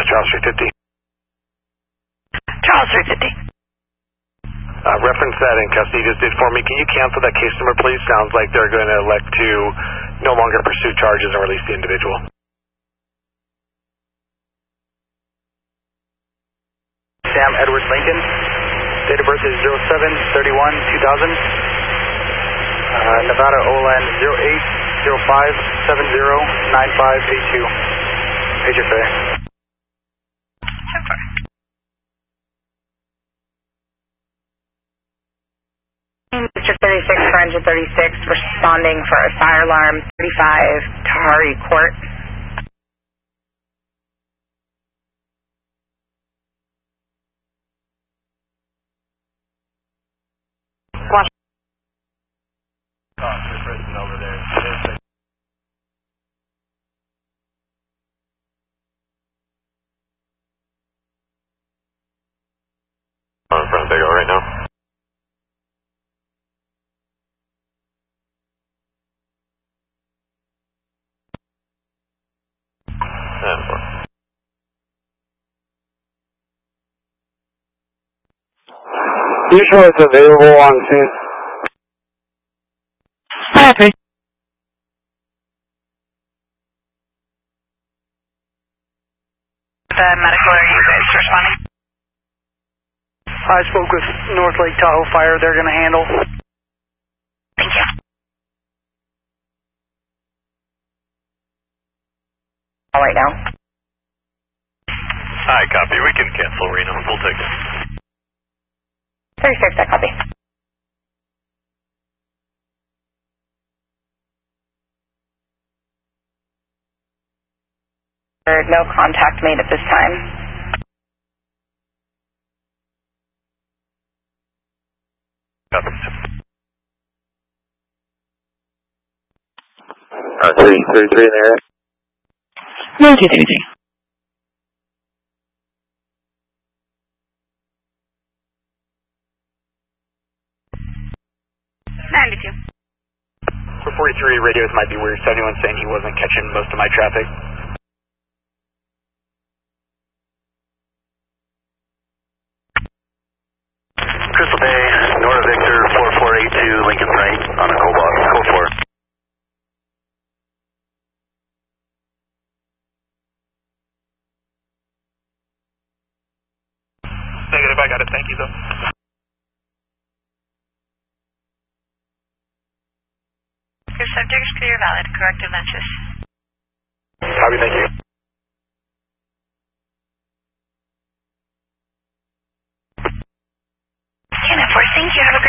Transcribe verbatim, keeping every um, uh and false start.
Charles three fifty. Charles three fifty. Uh, reference that in custody just did for me. Can you cancel that case number, please? Sounds like they're going to elect to no longer pursue charges and release the individual. Sam Edward Lincoln. Date of birth is zero seven thirty-one two thousand. Uh, Nevada O L N zero eight zero five seven zero nine five eight two. Pager fare. District thirty-six for engine thirty-six, responding for a fire alarm thirty-five, Tahari Court. Watch. Oh, there's a person over there. I'm in front of Big O right now. Usually it's available on scene. Copy. The medical, are you guys responding? I spoke with North Lake Tahoe Fire. They're going to handle. Thank you. All right now. Hi, copy. We can cancel Reno. We'll take it. thirty-six, I copy. No contact made at this time. Copy. Uh, three, three, three in the area. No, two, three, three. ninety-two. For forty-three, radios might be weird, so anyone's saying he wasn't catching most of my traffic. Crystal Bay, Nora Victor, four four eight two, Lincoln Right, on a Cobalt, code four. Negative, I got it, thank you though. Your subject is clear, valid, corrective messages. Copy, thank you. ten four, thank you, have a